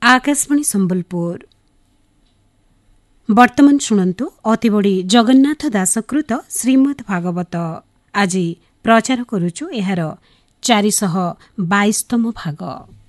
आकाशवाणी सम्बलपुर वर्तमान शुणन्तु अतिबडी जगन्नाथ दासकृत श्रीमद् भागवत आज प्रचार करुछु एहार 422तम भाग।